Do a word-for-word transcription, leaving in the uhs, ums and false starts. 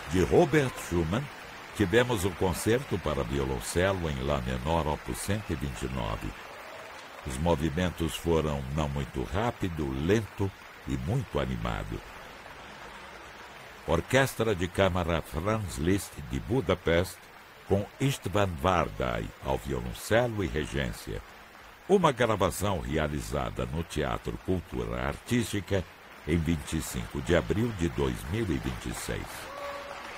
De Robert Schumann, tivemos o concerto para violoncelo em Lá menor, opus cento e vinte e nove. Os movimentos foram não muito rápido, lento e muito animado. Orquestra de Câmara Franz Liszt de Budapeste, com István Várday ao violoncelo e regência. Uma gravação realizada no Teatro Cultura Artística em vinte e cinco de abril de dois mil e vinte e seis.